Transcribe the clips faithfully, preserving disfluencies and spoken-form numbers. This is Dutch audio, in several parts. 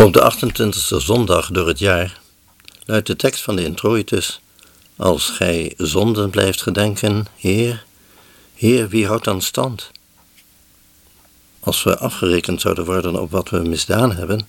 Op de achtentwintigste zondag door het jaar luidt de tekst van de introitus: Als gij zonden blijft gedenken, Heer, Heer, wie houdt dan stand? Als we afgerekend zouden worden op wat we misdaan hebben,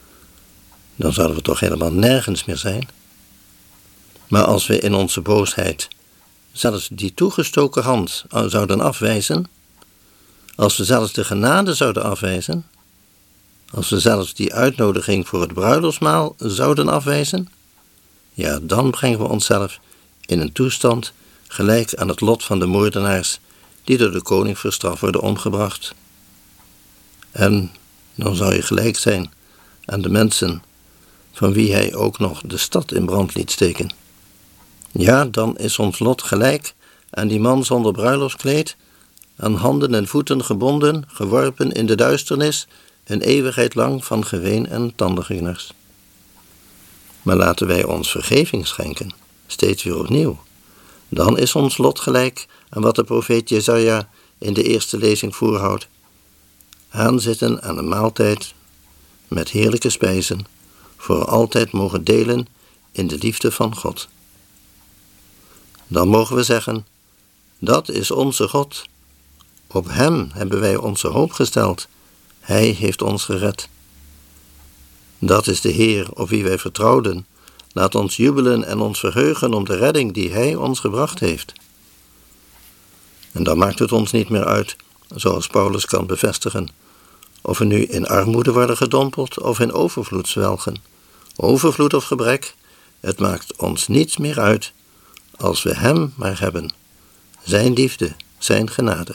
dan zouden we toch helemaal nergens meer zijn. Maar als we in onze boosheid zelfs die toegestoken hand zouden afwijzen, als we zelfs de genade zouden afwijzen, als we zelfs die uitnodiging voor het bruiloftsmaal zouden afwijzen, ja, dan brengen we onszelf in een toestand gelijk aan het lot van de moordenaars die door de koning voor straf worden omgebracht. En dan zou je gelijk zijn aan de mensen van wie hij ook nog de stad in brand liet steken. Ja, dan is ons lot gelijk aan die man zonder bruiloftskleed, aan handen en voeten gebonden, geworpen in de duisternis, een eeuwigheid lang van geween en tandengeknars. Maar laten wij ons vergeving schenken, steeds weer opnieuw. Dan is ons lot gelijk aan wat de profeet Jesaja in de eerste lezing voorhoudt. Aanzitten aan een maaltijd met heerlijke spijzen, voor altijd mogen delen in de liefde van God. Dan mogen we zeggen, dat is onze God. Op Hem hebben wij onze hoop gesteld. Hij heeft ons gered. Dat is de Heer op wie wij vertrouwden. Laat ons jubelen en ons verheugen om de redding die Hij ons gebracht heeft. En dan maakt het ons niet meer uit, zoals Paulus kan bevestigen, of we nu in armoede worden gedompeld of in overvloed zwelgen. Overvloed of gebrek, het maakt ons niets meer uit, als we Hem maar hebben. Zijn liefde, zijn genade.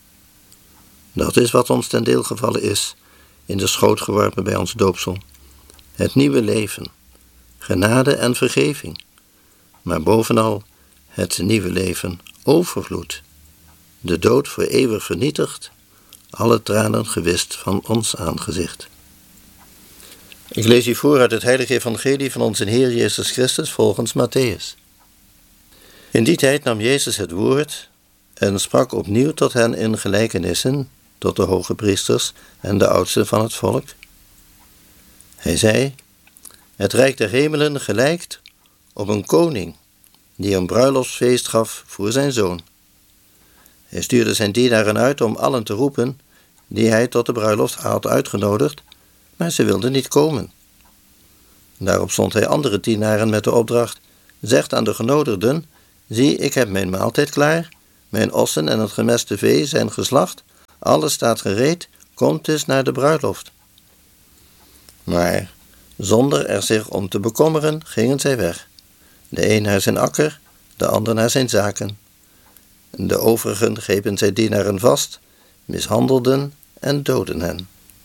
Dat is wat ons ten deel gevallen is, in de schoot geworpen bij ons doopsel. Het nieuwe leven, genade en vergeving, maar bovenal het nieuwe leven, overvloed. De dood voor eeuwig vernietigd, alle tranen gewist van ons aangezicht. Ik lees u voor uit het heilige evangelie van onze Heer Jezus Christus volgens Matthäus. In die tijd nam Jezus het woord en sprak opnieuw tot hen in gelijkenissen, tot de hoge priesters en de oudsten van het volk. Hij zei, het rijk der hemelen gelijkt op een koning die een bruiloftsfeest gaf voor zijn zoon. Hij stuurde zijn dienaren uit om allen te roepen die hij tot de bruiloft had uitgenodigd, maar ze wilden niet komen. Daarop zond hij andere dienaren met de opdracht, zegt aan de genodigden, zie, ik heb mijn maaltijd klaar, mijn ossen en het gemeste vee zijn geslacht, alles staat gereed, komt dus naar de bruiloft. Maar zonder er zich om te bekommeren, gingen zij weg. De een naar zijn akker, de ander naar zijn zaken. De overigen grepen zij dienaren vast, mishandelden en doodden hen.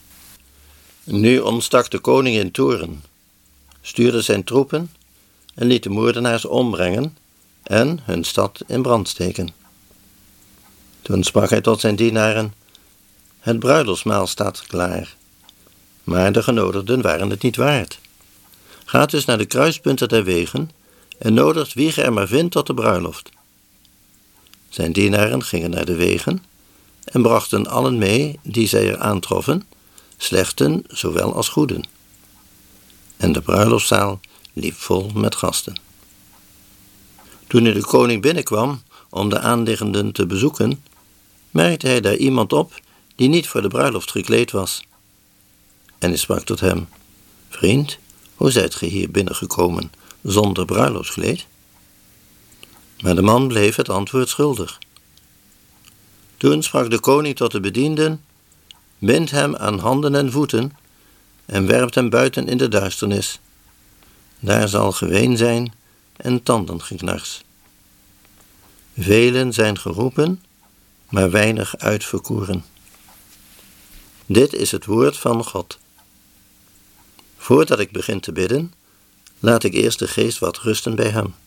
Nu ontstak de koning in toorn, stuurde zijn troepen en liet de moordenaars ombrengen en hun stad in brand steken. Toen sprak hij tot zijn dienaren, het bruiloftsmaal staat klaar, maar de genodigden waren het niet waard. Gaat dus naar de kruispunten der wegen en nodigt wie ge er maar vindt tot de bruiloft. Zijn dienaren gingen naar de wegen en brachten allen mee die zij er aantroffen, slechten zowel als goeden. En de bruiloftszaal liep vol met gasten. Toen nu de koning binnenkwam om de aanliggenden te bezoeken, merkte hij daar iemand op die niet voor de bruiloft gekleed was. En hij sprak tot hem, vriend, hoe zijt ge hier binnengekomen zonder bruiloftskleed? Maar de man bleef het antwoord schuldig. Toen sprak de koning tot de bedienden, bind hem aan handen en voeten en werpt hem buiten in de duisternis. Daar zal geween zijn en tandengeknars. Velen zijn geroepen, maar weinig uitverkoren. Dit is het woord van God. Voordat ik begin te bidden, laat ik eerst de geest wat rusten bij hem.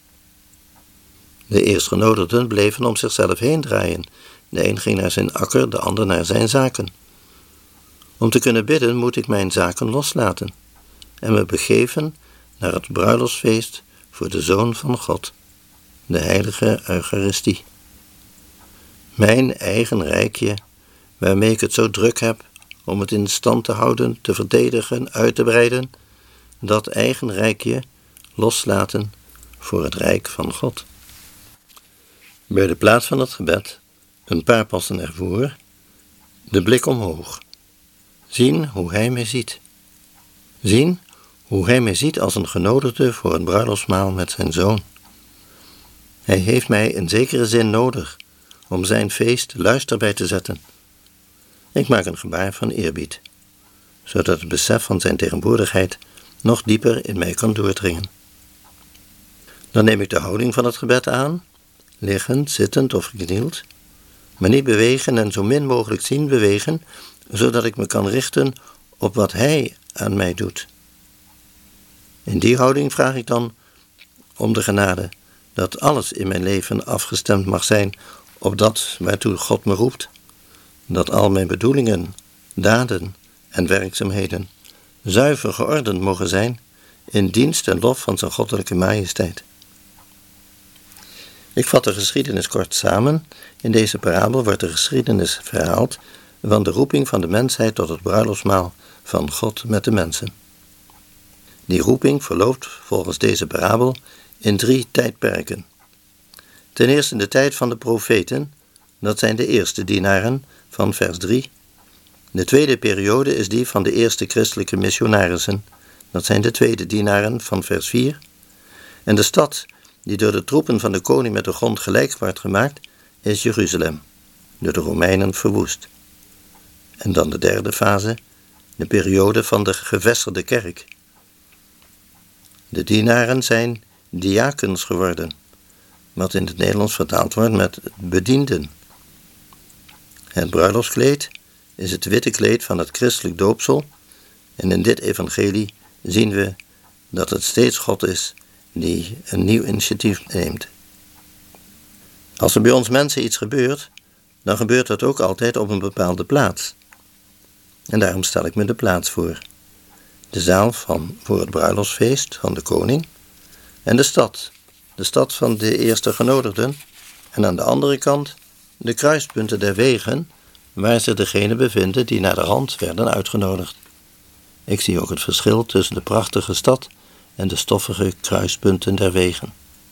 De eerstgenodigden bleven om zichzelf heen draaien. De een ging naar zijn akker, de ander naar zijn zaken. Om te kunnen bidden moet ik mijn zaken loslaten en me begeven naar het bruiloftsfeest voor de Zoon van God, de heilige Eucharistie. Mijn eigen rijkje, waarmee ik het zo druk heb, om het in stand te houden, te verdedigen, uit te breiden, dat eigen rijkje loslaten voor het rijk van God. Bij de plaats van het gebed, een paar passen ervoor, de blik omhoog. Zien hoe hij mij ziet. Zien hoe hij mij ziet als een genodigde voor het bruiloftsmaal met zijn zoon. Hij heeft mij in zekere zin nodig om zijn feest luister bij te zetten. Ik maak een gebaar van eerbied, zodat het besef van zijn tegenwoordigheid nog dieper in mij kan doordringen. Dan neem ik de houding van het gebed aan, liggend, zittend of geknield, maar niet bewegen en zo min mogelijk zien bewegen, zodat ik me kan richten op wat hij aan mij doet. In die houding vraag ik dan om de genade dat alles in mijn leven afgestemd mag zijn op dat waartoe God me roept, dat al mijn bedoelingen, daden en werkzaamheden zuiver geordend mogen zijn in dienst en lof van zijn goddelijke majesteit. Ik vat de geschiedenis kort samen. In deze parabel wordt de geschiedenis verhaald van de roeping van de mensheid tot het bruiloftsmaal van God met de mensen. Die roeping verloopt volgens deze parabel in drie tijdperken. Ten eerste in de tijd van de profeten, dat zijn de eerste dienaren van vers drie. De tweede periode is die van de eerste christelijke missionarissen, dat zijn de tweede dienaren van vers vier. En de stad die door de troepen van de koning met de grond gelijk wordt gemaakt, is Jeruzalem, door de Romeinen verwoest. En dan de derde fase, de periode van de gevestigde kerk. De dienaren zijn diakens geworden, wat in het Nederlands vertaald wordt met bedienden. Het bruiloftskleed is het witte kleed van het christelijk doopsel, en in dit evangelie zien we dat het steeds God is die een nieuw initiatief neemt. Als er bij ons mensen iets gebeurt, dan gebeurt dat ook altijd op een bepaalde plaats. En daarom stel ik me de plaats voor. De zaal van, voor het bruiloftsfeest van de koning en de stad, de stad van de eerste genodigden, en aan de andere kant de kruispunten der wegen, waar zich degenen bevinden die naar de rand werden uitgenodigd. Ik zie ook het verschil tussen de prachtige stad en de stoffige kruispunten der wegen.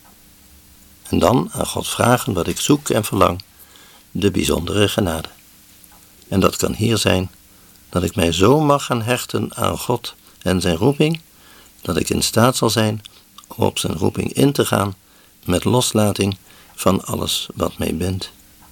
En dan aan God vragen wat ik zoek en verlang, de bijzondere genade. En dat kan hier zijn, dat ik mij zo mag gaan hechten aan God en zijn roeping, dat ik in staat zal zijn om op zijn roeping in te gaan met loslating van alles wat mij bindt.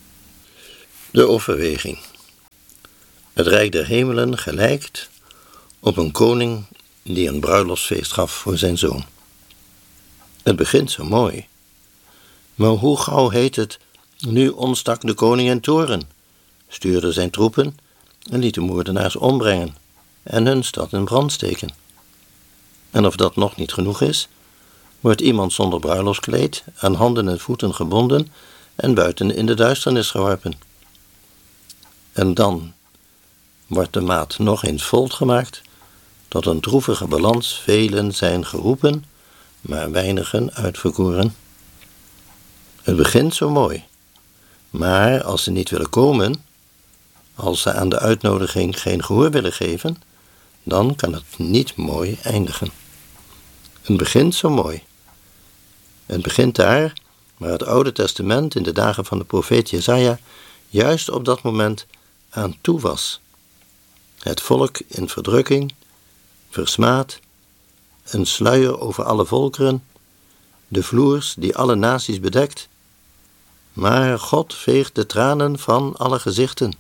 De overweging. Het Rijk der Hemelen gelijkt op een koning die een bruiloftsfeest gaf voor zijn zoon. Het begint zo mooi. Maar hoe gauw heet het, nu ontstak de koning in toorn, stuurde zijn troepen en liet de moordenaars ombrengen en hun stad in brand steken. En of dat nog niet genoeg is, wordt iemand zonder bruiloftskleed aan handen en voeten gebonden en buiten in de duisternis geworpen. En dan wordt de maat nog eens vol gemaakt, tot een droevige balans. Velen zijn geroepen, maar weinigen uitverkoren. Het begint zo mooi, maar als ze niet willen komen, als ze aan de uitnodiging geen gehoor willen geven, dan kan het niet mooi eindigen. Het begint zo mooi. Het begint daar waar het Oude Testament in de dagen van de profeet Jesaja juist op dat moment aan toe was. Het volk in verdrukking, versmaad, een sluier over alle volkeren, de vloers die alle naties bedekt. Maar God veegt de tranen van alle gezichten.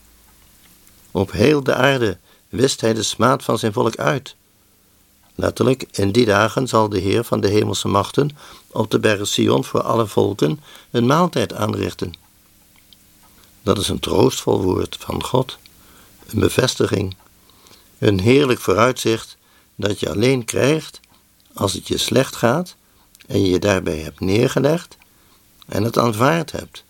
Op heel de aarde wist hij de smaad van zijn volk uit. Letterlijk, in die dagen zal de Heer van de hemelse machten op de berg Sion voor alle volken een maaltijd aanrichten. Dat is een troostvol woord van God, een bevestiging, een heerlijk vooruitzicht dat je alleen krijgt als het je slecht gaat en je je daarbij hebt neergelegd en het aanvaard hebt.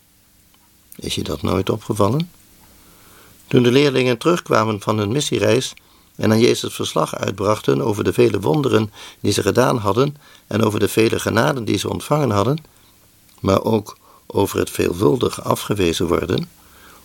Is je dat nooit opgevallen? Toen de leerlingen terugkwamen van hun missiereis en aan Jezus verslag uitbrachten over de vele wonderen die ze gedaan hadden en over de vele genaden die ze ontvangen hadden, maar ook over het veelvuldig afgewezen worden,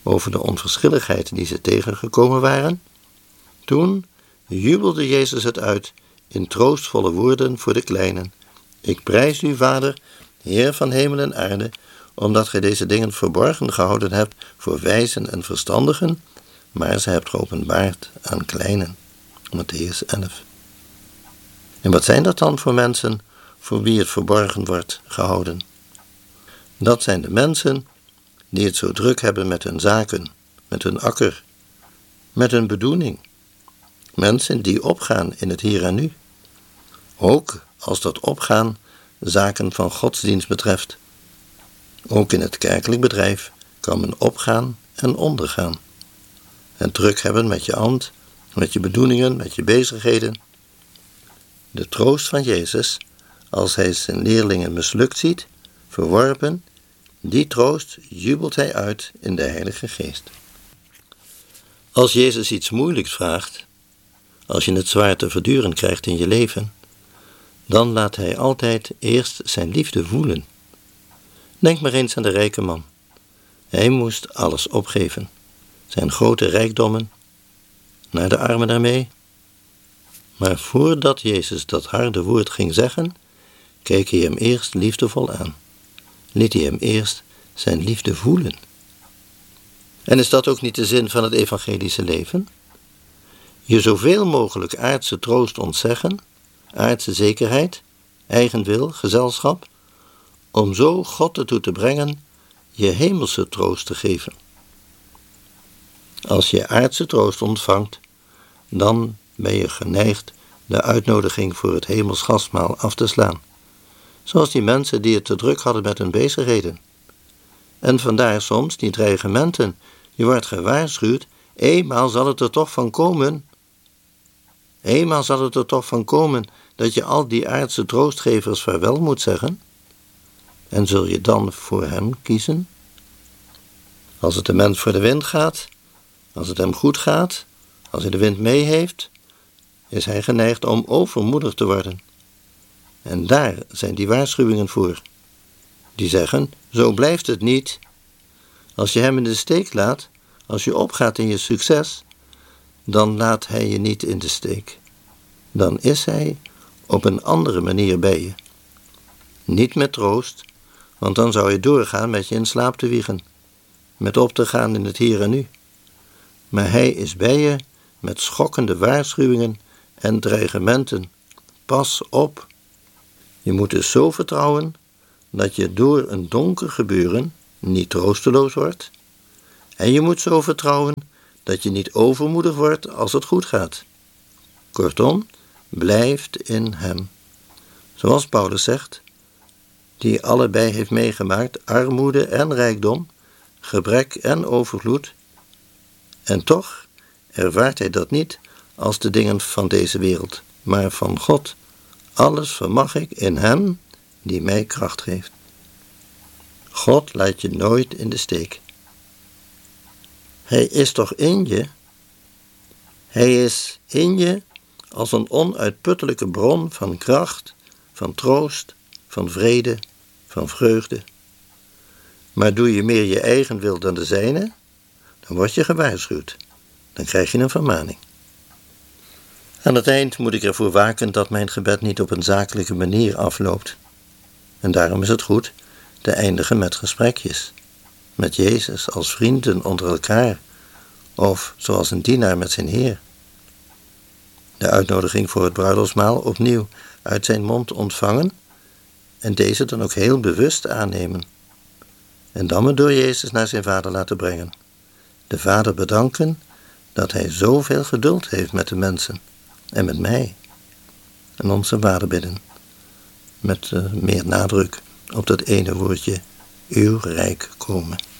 over de onverschilligheid die ze tegengekomen waren, toen jubelde Jezus het uit in troostvolle woorden voor de kleinen. Ik prijs u, Vader, Heer van hemel en aarde, omdat gij deze dingen verborgen gehouden hebt voor wijzen en verstandigen, maar ze hebt geopenbaard aan kleinen. Mattheüs elf. En wat zijn dat dan voor mensen voor wie het verborgen wordt gehouden? Dat zijn de mensen die het zo druk hebben met hun zaken, met hun akker, met hun bedoeling. Mensen die opgaan in het hier en nu. Ook als dat opgaan zaken van godsdienst betreft. Ook in het kerkelijk bedrijf kan men opgaan en ondergaan. Het druk hebben met je ambt, met je bedoelingen, met je bezigheden. De troost van Jezus, als hij zijn leerlingen mislukt ziet, verworpen, die troost jubelt hij uit in de Heilige Geest. Als Jezus iets moeilijks vraagt, als je het zwaar te verduren krijgt in je leven, dan laat hij altijd eerst zijn liefde voelen. Denk maar eens aan de rijke man. Hij moest alles opgeven, zijn grote rijkdommen, naar de armen daarmee. Maar voordat Jezus dat harde woord ging zeggen, keek hij hem eerst liefdevol aan. Liet hij hem eerst zijn liefde voelen. En is dat ook niet de zin van het evangelische leven? Je zoveel mogelijk aardse troost ontzeggen, aardse zekerheid, eigenwil, gezelschap, om zo God ertoe te brengen je hemelse troost te geven. Als je aardse troost ontvangt, dan ben je geneigd de uitnodiging voor het hemels gastmaal af te slaan. Zoals die mensen die het te druk hadden met hun bezigheden. En vandaar soms die dreigementen. Je wordt gewaarschuwd, eenmaal zal het er toch van komen. Eenmaal zal het er toch van komen dat je al die aardse troostgevers vaarwel moet zeggen. En zul je dan voor hem kiezen? Als het de mens voor de wind gaat, als het hem goed gaat, als hij de wind mee heeft, is hij geneigd om overmoedig te worden. En daar zijn die waarschuwingen voor. Die zeggen, zo blijft het niet. Als je hem in de steek laat, als je opgaat in je succes, dan laat hij je niet in de steek. Dan is hij op een andere manier bij je. Niet met troost, want dan zou je doorgaan met je in slaap te wiegen, met op te gaan in het hier en nu. Maar hij is bij je met schokkende waarschuwingen en dreigementen. Pas op! Je moet dus zo vertrouwen dat je door een donker gebeuren niet troosteloos wordt. En je moet zo vertrouwen dat je niet overmoedig wordt als het goed gaat. Kortom, blijft in hem. Zoals Paulus zegt, die allebei heeft meegemaakt, armoede en rijkdom, gebrek en overvloed. En toch ervaart hij dat niet als de dingen van deze wereld, maar van God. Alles vermag ik in hem die mij kracht geeft. God laat je nooit in de steek. Hij is toch in je? Hij is in je als een onuitputtelijke bron van kracht, van troost, van vrede, van vreugde. Maar doe je meer je eigen wil dan de zijne, dan word je gewaarschuwd. Dan krijg je een vermaning. Aan het eind moet ik ervoor waken dat mijn gebed niet op een zakelijke manier afloopt. En daarom is het goed te eindigen met gesprekjes. Met Jezus als vrienden onder elkaar. Of zoals een dienaar met zijn Heer. De uitnodiging voor het bruiloftsmaal opnieuw uit zijn mond ontvangen. En deze dan ook heel bewust aannemen. En dan me door Jezus naar zijn Vader laten brengen. De Vader bedanken dat hij zoveel geduld heeft met de mensen. En met mij. En onze Vader bidden. Met uh, meer nadruk op dat ene woordje, uw rijk komen.